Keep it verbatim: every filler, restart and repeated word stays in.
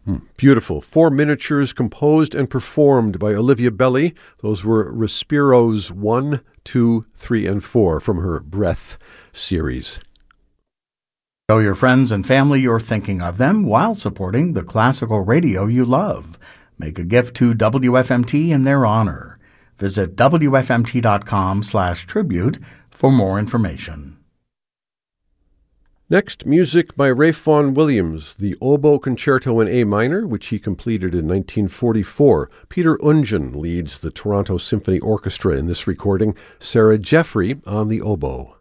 Beautiful. Four miniatures composed and performed by Olivia Belli. Those were Respiros one, two, three, and four from her Breath series. Show your friends and family you're thinking of them while supporting the classical radio you love. Make a gift to W F M T in their honor. Visit W F M T dot com slash tribute for more information. Next, music by Ralph Vaughan Williams, the Oboe Concerto in A minor, which he completed in nineteen forty-four. Peter Ungen leads the Toronto Symphony Orchestra in this recording, Sarah Jeffrey on the oboe.